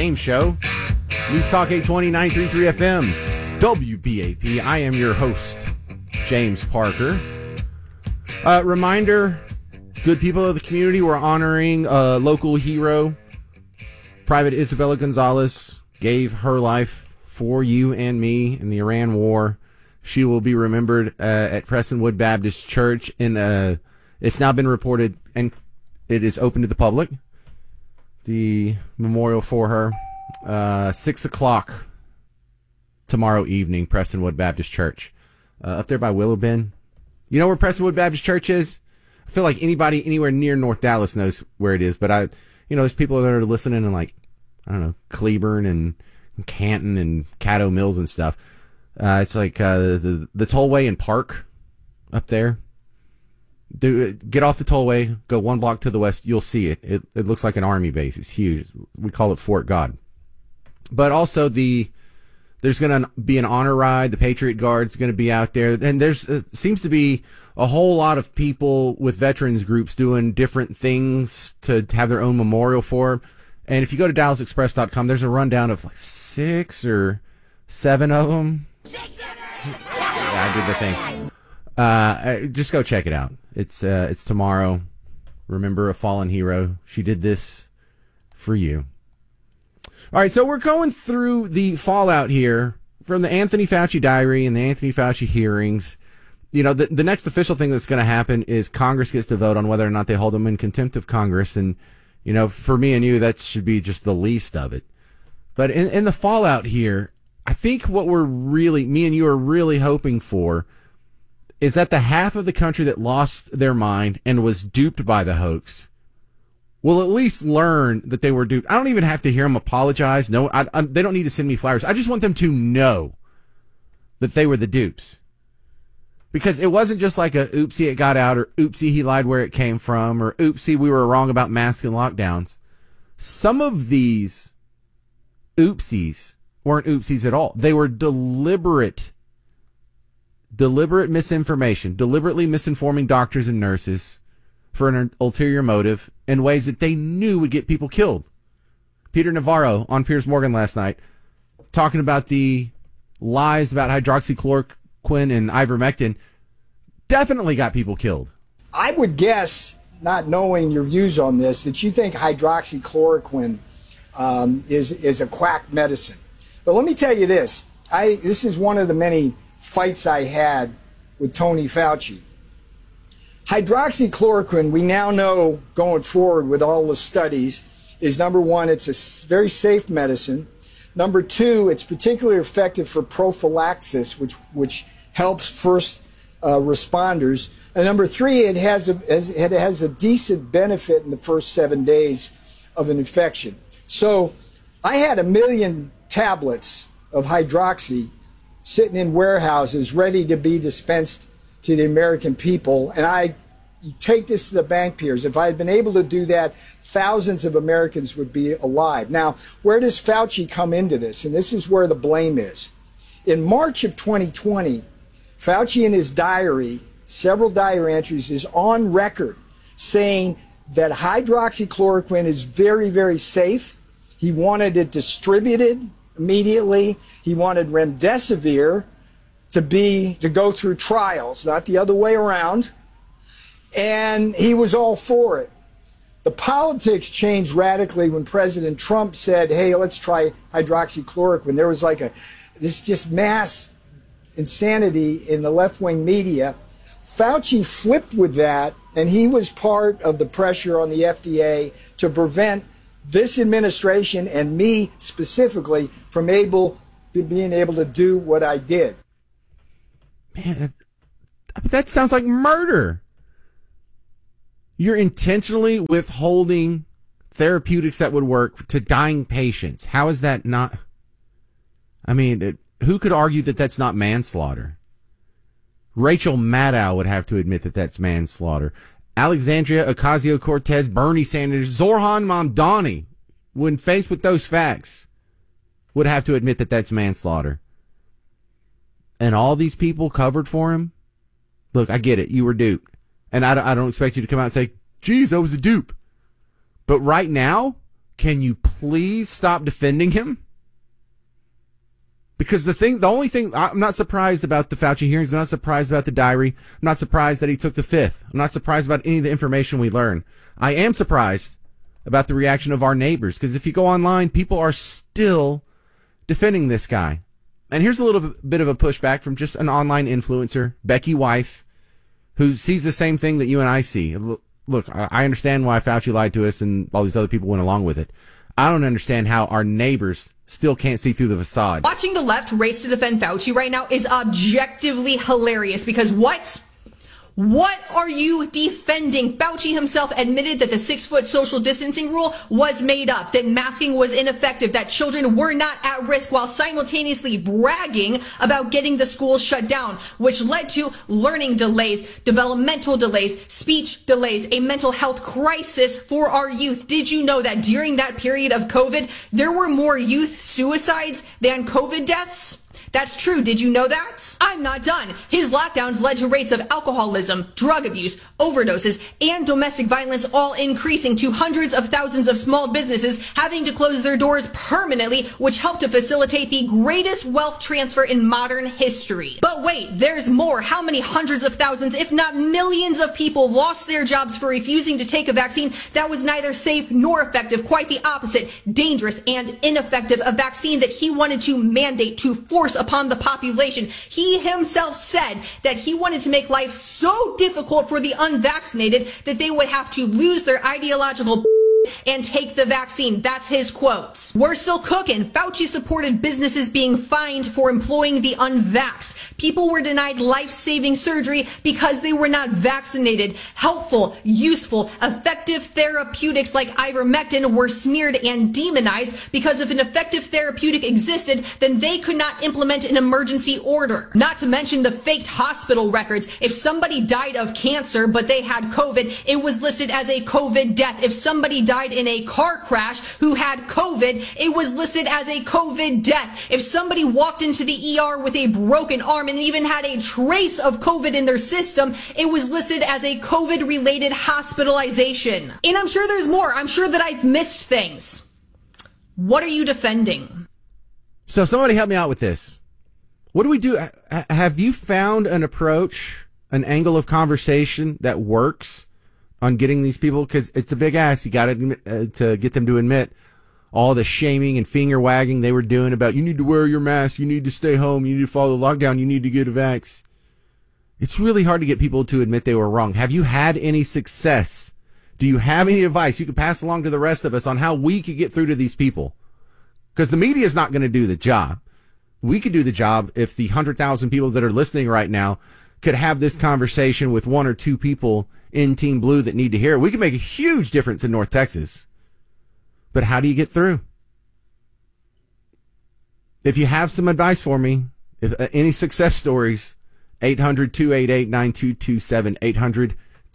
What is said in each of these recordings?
James Show. News Talk 820 933 FM. WBAP. I am your host, James Parker. Reminder, good people of the community, we're honoring a local hero. Private Isabella Gonzalez gave her life for you and me in the Iran War. She will be remembered at Prestonwood Baptist Church. It's now been reported, and it is open to the public. The memorial for her, 6 o'clock tomorrow evening, Prestonwood Baptist Church, up there by Willow Bend. You know where Prestonwood Baptist Church is? I feel like anybody anywhere near North Dallas knows where it is, but there's people that are listening in, like, I don't know, Cleburne and Canton and Caddo Mills and stuff. It's like the tollway and Park up there. Get off the tollway, go one block to the west, you'll see it. It looks like an army base. It's huge. We call it Fort God. But also there's going to be an honor ride. The Patriot Guard's going to be out there. And there's seems to be a whole lot of people with veterans groups doing different things to have their own memorial for them. And if you go to DallasExpress.com, there's a rundown of like 6 or 7 of them. Yeah, I did the thing. Just go check it out. It's tomorrow. Remember a fallen hero. She did this for you. All right, so we're going through the fallout here from the Anthony Fauci diary and the Anthony Fauci hearings. You know, the next official thing that's going to happen is Congress gets to vote on whether or not they hold him in contempt of Congress. And, you know, for me and you, that should be just the least of it. But in the fallout here, I think what me and you are really hoping for is that the half of the country that lost their mind and was duped by the hoax will at least learn that they were duped. I don't even have to hear them apologize. No, they don't need to send me flowers. I just want them to know that they were the dupes. Because it wasn't just like a oopsie it got out, or oopsie he lied where it came from, or oopsie we were wrong about masks and lockdowns. Some of these oopsies weren't oopsies at all. They were deliberate misinformation, deliberately misinforming doctors and nurses for an ulterior motive in ways that they knew would get people killed. Peter Navarro on Piers Morgan last night talking about the lies about hydroxychloroquine and ivermectin definitely got people killed. I would guess, not knowing your views on this, that you think hydroxychloroquine is a quack medicine. But let me tell you this. This is one of the many fights I had with Tony Fauci. Hydroxychloroquine, we now know going forward with all the studies, is number one, it's a very safe medicine. Number two, it's particularly effective for prophylaxis, which helps first responders. And number three, it has a decent benefit in the first 7 days of an infection. So I had 1 million tablets of hydroxy sitting in warehouses ready to be dispensed to the American people. And you take this to the bank, Piers. If I had been able to do that, thousands of Americans would be alive. Now, where does Fauci come into this? And this is where the blame is. In March of 2020, Fauci in his diary, several diary entries, is on record saying that hydroxychloroquine is very, very safe. He wanted it distributed immediately. He wanted remdesivir to go through trials, not the other way around. And he was all for it. The politics changed radically when President Trump said, hey, let's try hydroxychloroquine. There was like this just mass insanity in the left-wing media. Fauci flipped with that, and he was part of the pressure on the FDA to prevent this administration and me specifically from being able to do what I did. Man, that sounds like murder. You're intentionally withholding therapeutics that would work to dying patients. How is that not? I mean, who could argue that that's not manslaughter? Rachel Maddow would have to admit that that's manslaughter. Alexandria Ocasio-Cortez, Bernie Sanders, Zoran Mamdani, when faced with those facts, would have to admit that that's manslaughter. And all these people covered for him? Look, I get it. You were duped. And I don't expect you to come out and say, geez, I was a dupe. But right now, can you please stop defending him? Because the only thing, I'm not surprised about the Fauci hearings. I'm not surprised about the diary. I'm not surprised that he took the fifth. I'm not surprised about any of the information we learn. I am surprised about the reaction of our neighbors, because if you go online, people are still defending this guy. And here's a little bit of a pushback from just an online influencer, Becky Weiss, who sees the same thing that you and I see. Look, I understand why Fauci lied to us and all these other people went along with it. I don't understand how our neighbors still can't see through the facade. Watching the left race to defend Fauci right now is objectively hilarious because what are you defending? Fauci himself admitted that the 6-foot social distancing rule was made up, that masking was ineffective, that children were not at risk, while simultaneously bragging about getting the schools shut down, which led to learning delays, developmental delays, speech delays, a mental health crisis for our youth. Did you know that during that period of COVID, there were more youth suicides than COVID deaths? That's true. Did you know that? I'm not done. His lockdowns led to rates of alcoholism, drug abuse, overdoses, and domestic violence all increasing, to hundreds of thousands of small businesses having to close their doors permanently, which helped to facilitate the greatest wealth transfer in modern history. But wait, there's more. How many hundreds of thousands, if not millions of people lost their jobs for refusing to take a vaccine that was neither safe nor effective? Quite the opposite. Dangerous and ineffective. A vaccine that he wanted to mandate, to force upon the population. He himself said that he wanted to make life so difficult for the unvaccinated that they would have to lose their ideological and take the vaccine. That's his quotes. We're still cooking. Fauci supported businesses being fined for employing the unvaxxed. People were denied life-saving surgery because they were not vaccinated. Helpful, useful, effective therapeutics like ivermectin were smeared and demonized because if an effective therapeutic existed, then they could not implement an emergency order. Not to mention the faked hospital records. If somebody died of cancer but they had COVID, it was listed as a COVID death. If somebody died in a car crash who had COVID, it was listed as a COVID death. If somebody walked into the ER with a broken arm and even had a trace of COVID in their system, it was listed as a COVID-related hospitalization. And I'm sure there's more. I'm sure that I've missed things. What are you defending? So somebody help me out with this. What do we do? Have you found an approach, an angle of conversation that works on getting these people? Because it's a big ask. You got to get them to admit all the shaming and finger wagging they were doing about you need to wear your mask, you need to stay home, you need to follow the lockdown, you need to get a vax. It's really hard to get people to admit they were wrong. Have you had any success? Do you have any advice you could pass along to the rest of us on how we could get through to these people? Because the media is not going to do the job. We could do the job if the 100,000 people that are listening right now could have this conversation with one or two people in Team Blue that need to hear it. We could make a huge difference in North Texas. But how do you get through? If you have some advice for me, if any success stories, 800-288-9227,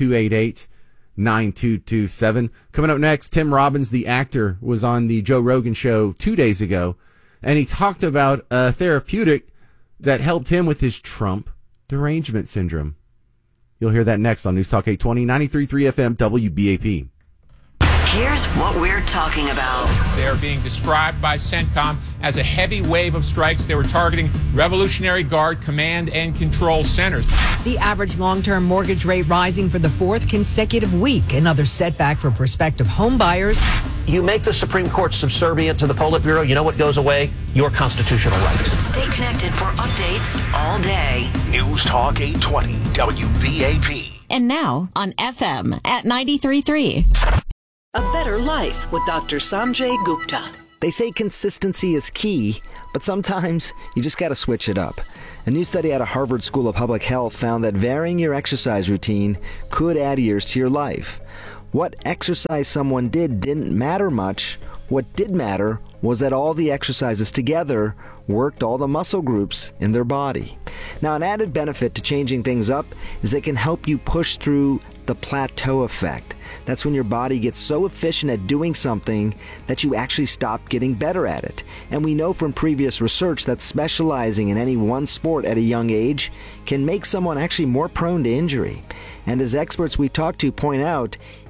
800-288-9227. Coming up next, Tim Robbins, the actor, was on the Joe Rogan show 2 days ago, and he talked about a therapeutic that helped him with his Trump derangement syndrome. You'll hear that next on News Talk 820, 93.3 FM, WBAP. Here's what we're talking about. They're being described by CENTCOM as a heavy wave of strikes. They were targeting Revolutionary Guard command and control centers. The average long-term mortgage rate rising for the fourth consecutive week. Another setback for prospective home buyers. You make the Supreme Court subservient to the Politburo, you know what goes away? Your constitutional rights. Stay connected for updates all day. News Talk 820 WBAP. And now on FM at 93.3. A Better Life with Dr. Sanjay Gupta. They say consistency is key, but sometimes you just got to switch it up. A new study out of Harvard School of Public Health found that varying your exercise routine could add years to your life. What exercise someone did didn't matter much. What did matter was that all the exercises together worked all the muscle groups in their body. Now, an added benefit to changing things up is they can help you push through the plateau effect. That's when your body gets so efficient at doing something that you actually stop getting better at it. And we know from previous research that specializing in any one sport at a young age can make someone actually more prone to injury. And as experts we talk to point out,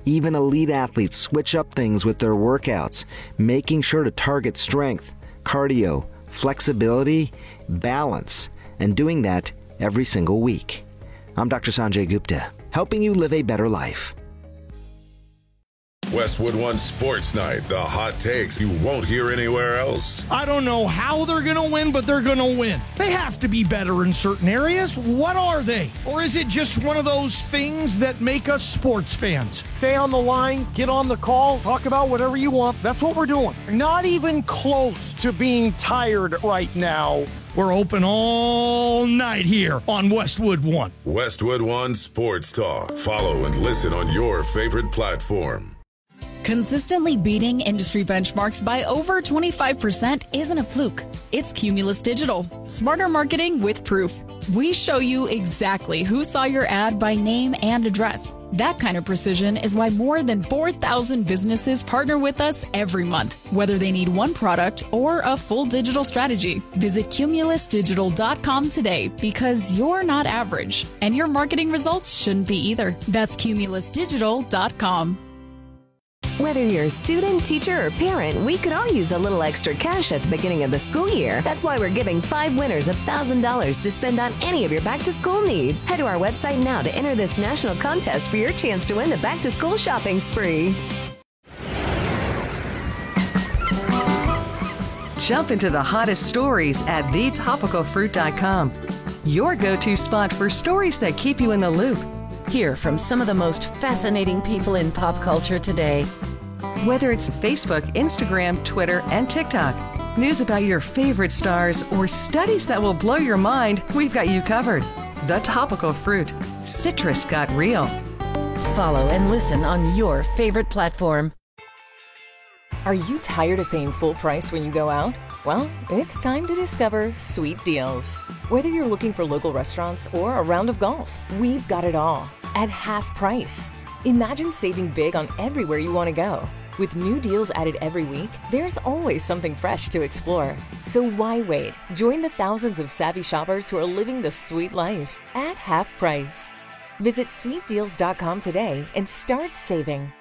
Even elite athletes switch up things with their workouts, making sure to target strength, cardio, flexibility, balance, and doing that every single week. I'm Dr. Sanjay Gupta, helping you live a better life. Westwood One Sports Night, the hot takes you won't hear anywhere else. I don't know how they're going to win, but they're going to win. They have to be better in certain areas. What are they? Or is it just one of those things that make us sports fans? Stay on the line, get on the call, talk about whatever you want. That's what we're doing. Not even close to being tired right now. We're open all night here on Westwood One. Westwood One Sports Talk. Follow and listen on your favorite platform. Consistently beating industry benchmarks by over 25% isn't a fluke. It's Cumulus Digital. Smarter marketing with proof. We show you exactly who saw your ad by name and address. That kind of precision is why more than 4,000 businesses partner with us every month, whether they need one product or a full digital strategy. Visit cumulusdigital.com today because you're not average, and your marketing results shouldn't be either. That's cumulusdigital.com. Whether you're a student, teacher, or parent, we could all use a little extra cash at the beginning of the school year. That's why we're giving 5 winners $1,000 to spend on any of your back-to-school needs. Head to our website now to enter this national contest for your chance to win the back-to-school shopping spree. Jump into the hottest stories at thetopicalfruit.com. Your go-to spot for stories that keep you in the loop. Hear from some of the most fascinating people in pop culture today. Whether it's Facebook, Instagram, Twitter, and TikTok, news about your favorite stars, or studies that will blow your mind, we've got you covered. The Topical Fruit. Citrus got real. Follow and listen on your favorite platform. Are you tired of paying full price when you go out? Well, it's time to discover Sweet Deals. Whether you're looking for local restaurants or a round of golf, we've got it all at half price. Imagine saving big on everywhere you want to go. With new deals added every week, there's always something fresh to explore. So why wait? Join the thousands of savvy shoppers who are living the sweet life at half price. Visit sweetdeals.com today and start saving.